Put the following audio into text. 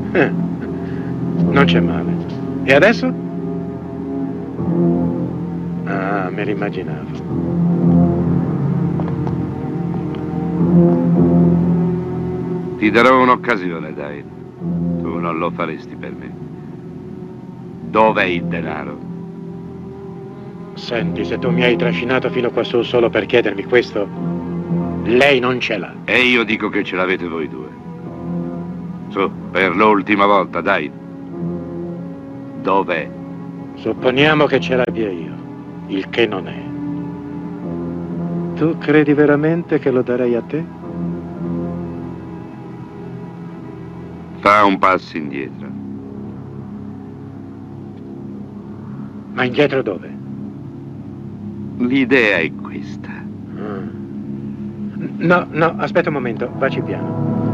Non c'è male. E adesso? Ah, me l'immaginavo. Ti darò un'occasione, dai. Tu non lo faresti per me. Dov'è il denaro? Senti, se tu mi hai trascinato fino qua su solo per chiedermi questo, lei non ce l'ha. E io dico che ce l'avete voi due. Su, per l'ultima volta, dai. Dov'è? Supponiamo che ce l'abbia io, il che non è. Tu credi veramente che lo darei a te? Fa un passo indietro. Ma indietro dove? L'idea è questa. No, aspetta un momento, vacci piano.